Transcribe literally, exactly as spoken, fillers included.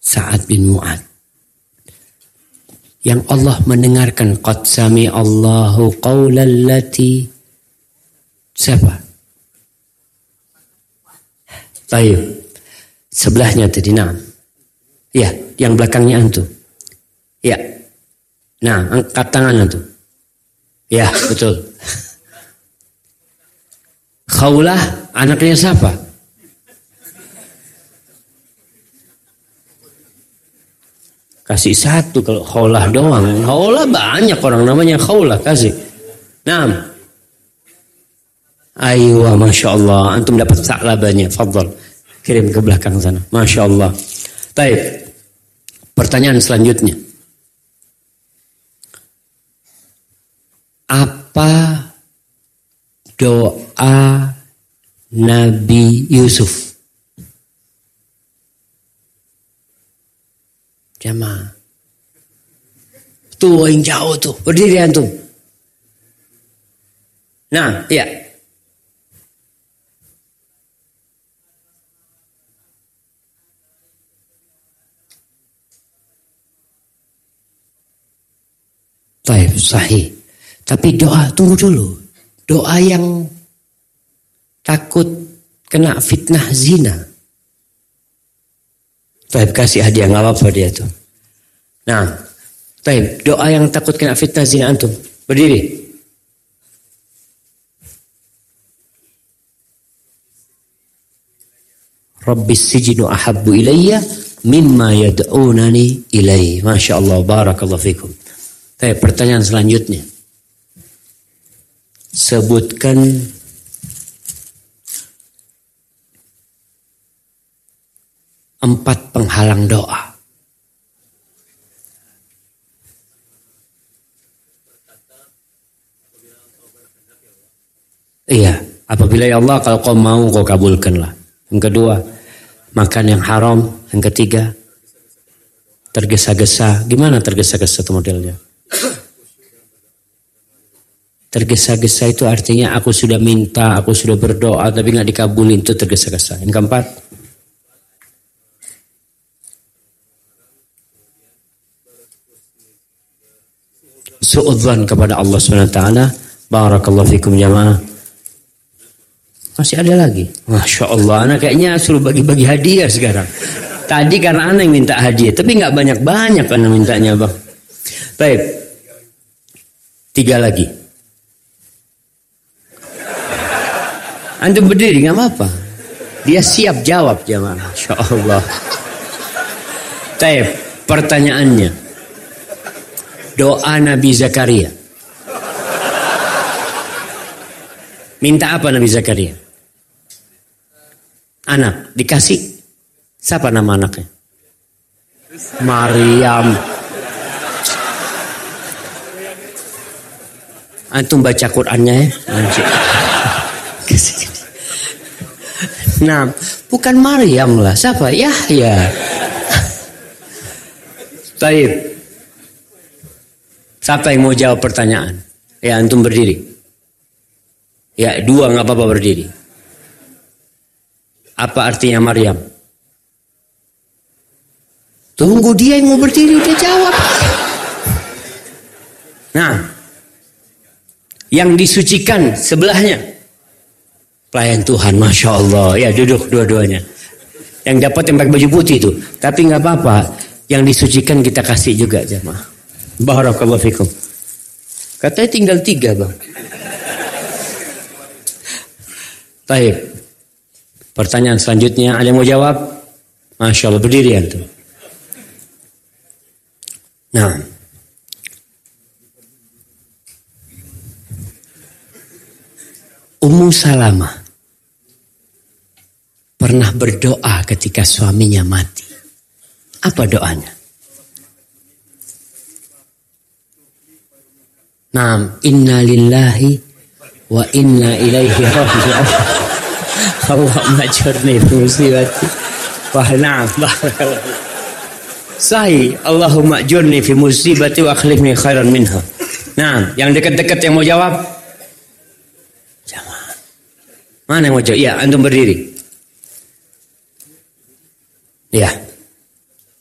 Sa'ad bin Mu'adz. Yang Allah mendengarkan qad sami Allahu qaulal lati. Siapa? Tayyib. Sebelahnya tadi, nah. Ya, yang belakangnya antum. Ya. Nah, angkat tangan antum. Ya, betul. Khawlah anaknya siapa? Kasih satu kalau Khawlah doang. Khawlah banyak orang namanya Khawlah, kasih. Naam. Aywa, Masya Allah. Antum dapat sa'labanya. Fadhal. Kirim ke belakang sana. Masya Allah. Baik. Pertanyaan selanjutnya. Apa doa Nabi Yusuf? Jamaah. Tuh yang jauh tuh. Berdiri antum. Nah, iya. Baik, sahih. Tapi doa, tunggu dulu. Doa yang takut kena fitnah zina. Baik, kasih hadiah, nggak apa-apa dia tuh. Nah, baik, doa yang takut kena fitnah zina antum. Berdiri. Rabbis sijnu ahabbu ilayya mimma yad'unani ilaihi. Masya Allah, barakallahu fikum. Baik, pertanyaan selanjutnya. Sebutkan empat penghalang doa. Iya, apabila ya Allah kalau kau mau kau kabulkanlah. Yang kedua, makan yang haram. Yang ketiga, tergesa-gesa. Gimana tergesa-gesa itu modelnya? Tergesa-gesa itu artinya aku sudah minta, aku sudah berdoa tapi nggak dikabulin, itu tergesa-gesa. Yang keempat, suudzon kepada Allah subhanahu wa taala. Barakallahu fikum jamaah. Masih ada lagi. Masya Allah, anak kayaknya suruh bagi-bagi hadiah sekarang. Tadi karena anak yang minta hadiah, tapi nggak banyak-banyak anak mintanya bang. Baik, tiga lagi. Antum berdiri nggak apa-apa. Dia siap jawab jamaah. Masya Allah. Baik, pertanyaannya. Doa Nabi Zakaria. Minta apa Nabi Zakaria? Anak, dikasih. Siapa nama anaknya? Maryam. Antum baca Qur'annya ya. Nah, bukan Maryam lah. Siapa? Yahya. Baik. Siapa yang mau jawab pertanyaan? Ya, antum berdiri. Ya, dua nggak apa-apa berdiri. Apa artinya Maryam? Tunggu dia yang mau berdiri, dia jawab. Nah, yang disucikan sebelahnya. Pelayan Tuhan, Masya Allah. Ya, duduk dua-duanya. Yang dapat yang pakai baju putih itu. Tapi nggak apa-apa. Yang disucikan kita kasih juga, jemaah. Barakallahu fikum. Katanya tinggal tiga, bang. Baik. Pertanyaan selanjutnya, ada yang mau jawab? Masya Allah, berdiri antum. Nah. Ummu Salamah pernah berdoa ketika suaminya mati. Apa doanya? Naam, inna lillahi wa inna ilaihi raji'un. Allahumma ajurni fi musibati. Wah, na'am, barakallahu. Sahih, Allahumma ajurni fi musibati wa akhlifni khairan minha. Naam, yang dekat-dekat yang mau jawab? Jamaah. Mana yang mau jawab? Ya, antum berdiri. Ya.